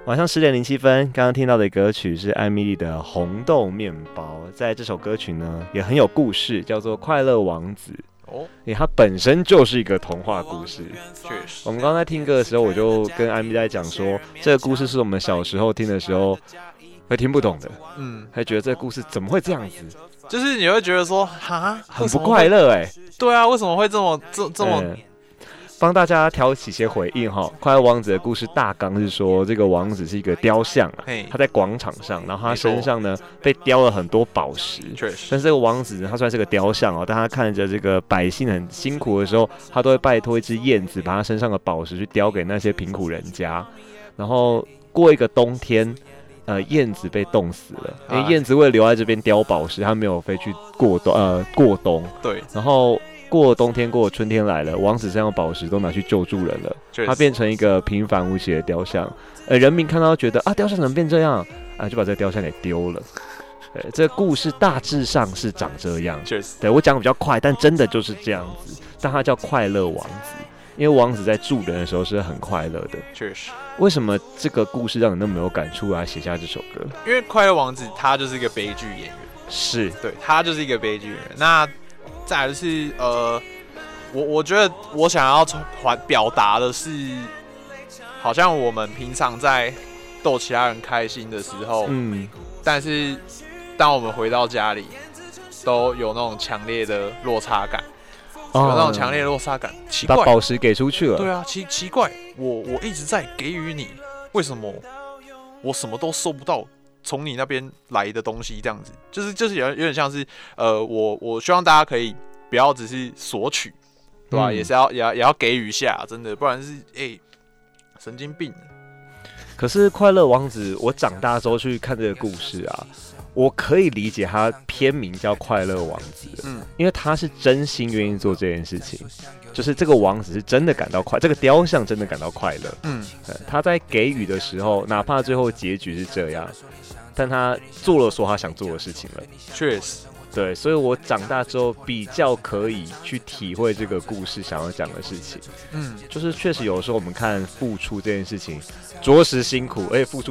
晚上10:07，刚刚听到的歌曲是艾米丽的《红豆面包》。在这首歌曲呢，也很有故事，叫做《快乐王子》。因为它本身就是一个童话故事。 确实， 我们刚才听歌的时候，我就跟艾米在讲说，这个故事是我们小时候听的时候会听不懂的，还觉得这个故事怎么会这样子？ 就是你会觉得说，哈， 很不快乐哎。 对啊，为什么会这么？ 帮大家挑起些回应哈。快乐王子的故事大纲是说，这个王子是一个雕像啊，他在广场上，然后他身上呢被雕了很多宝石。 确实， 但是这个王子呢，他虽然是个雕像哦，但他看着这个百姓很辛苦的时候，他都会拜托一只燕子把他身上的宝石去雕给那些贫苦人家。然后过一个冬天，燕子被冻死了，因为燕子为了留在这边雕宝石，它没有飞去过冬。 对， 然后过了冬天，过了春天来了，王子身上的宝石都拿去救助人了，他变成一个平凡无奇的雕像。人民看到觉得啊，雕像怎么变这样啊，就把这个雕像给丢了。这个故事大致上是长这样。 确实， 对我讲的比较快，但真的就是这样子。但他叫快乐王子，因为王子在助人的时候是很快乐的。 确实， 为什么这个故事让你那么有感触啊？写下这首歌， 因为快乐王子他就是一个悲剧演员， 是对，他就是一个悲剧演员。那再来就是我觉得我想要表达的是，好像我们平常在逗其他人开心的时候，但是当我们回到家里，都有那种强烈的落差感。有那种强烈的落差感，奇怪， 把宝石给出去了。 对啊，奇怪，我一直在给予你，为什么我什么都收不到从你那边来的东西？这样子，就是有点像是我希望大家可以不要只是索取，对吧？也要给予一下，真的，不然是神经病。 可是快乐王子，我长大之后去看这个故事啊。我可以理解他片名叫快乐王子，因为他是真心愿意做这件事情，就是这个王子是真的感到这个雕像真的感到快乐，他在给予的时候，哪怕最后结局是这样，但他做了说他想做的事情了， 确实， 对，所以我长大之后比较可以去体会这个故事想要讲的事情，就是确实有时候我们看付出这件事情着实辛苦，而且付出